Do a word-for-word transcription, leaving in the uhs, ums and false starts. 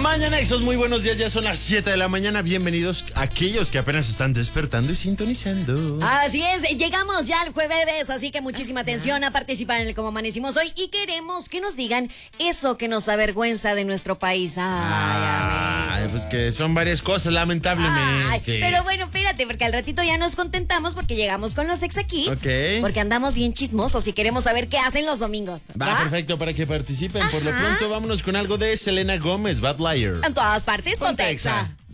Mañanexos, muy buenos días, ya son las siete de la mañana. Bienvenidos a aquellos que apenas están despertando y sintonizando. Así es, llegamos ya al jueves, así que muchísima atención a participar en el Cómo Amanecimos hoy y queremos que nos digan eso que nos avergüenza de nuestro país. Ay, Ay, pues que son varias cosas, lamentablemente. Ay, pero bueno, espérate, porque al ratito ya nos contentamos porque llegamos con los Exa Kids. Ok. Porque andamos bien chismosos y queremos saber qué hacen los domingos. Va, ¿va? perfecto, para que participen. Por lo Ajá. pronto, vámonos con algo de Selena Gómez, Bad Liar. En todas partes, Ponte ponte Exa. Exa.